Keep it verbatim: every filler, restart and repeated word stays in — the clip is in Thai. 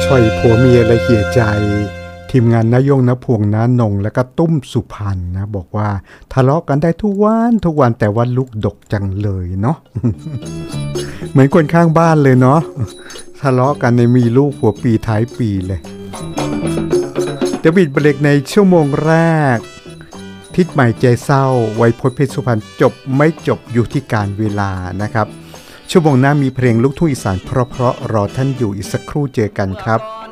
ช่อยผัวเมียละเหี่ยใจทีมงานนายงนพวงน้านงแล้วก็ตุ้มสุพรรณนะบอกว่าทะเลาะกันได้ทุกวันทุกวันแต่ว่าลูกดกจังเลยเนาะ เหมือนคนข้างบ้านเลยเนาะทะเลาะกันในมีลูกหัวปีท้ายปีเลยเดวิดเบรกในชั่วโมงแรกทิศใหม่ใจเศร้าไวยพจน์เพชรสุพรรณจบไม่จบอยู่ที่การเวลานะครับชั่วโมงหน้ามีเพลงลูกทุ่งอีสานเพราะๆรอท่านอยู่อีกสักครู่เจอกันครับ